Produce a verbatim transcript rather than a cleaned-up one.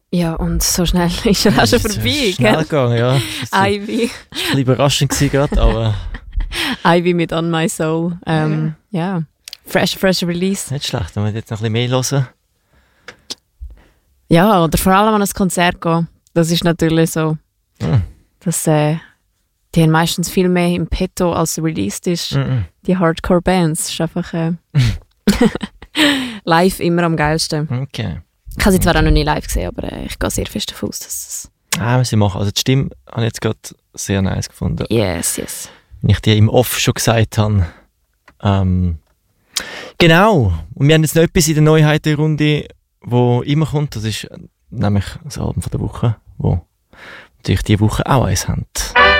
Ja, und so schnell ist er auch schon vorbei, Schnell gell? gegangen, ja. Ivy. Das war ein bisschen überraschend gewesen gerade, aber Ivy mit On My Soul. Ähm, ja. Fresh, fresh Release. nicht schlecht, wenn wir jetzt noch ein bisschen mehr hören. Ja, oder vor allem an ein Konzert gehen. Das ist natürlich so, Mm. dass äh, die haben meistens viel mehr im Petto, als released ist. Mm-mm. Die Hardcore-Bands. Ist einfach äh, live immer am geilsten. Okay. Ich habe sie zwar auch noch nie live gesehen, aber äh, ich gehe sehr fest davon aus, dass es... Ah, was sie machen. Also die Stimme habe ich jetzt gerade sehr nice gefunden. Yes, yes. Wenn ich dir im Off schon gesagt habe. Ähm, genau. Und wir haben jetzt noch etwas in der Neuheitenrunde, wo immer kommt. Das ist nämlich das Album von der Woche, wo natürlich diese Woche auch eins haben.